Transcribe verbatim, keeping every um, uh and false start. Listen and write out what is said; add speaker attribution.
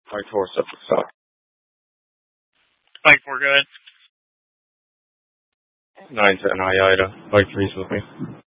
Speaker 1: Mike four, Suffolk South.
Speaker 2: Mike four, go ahead.
Speaker 1: nine ten, Ida. Mike three's with me.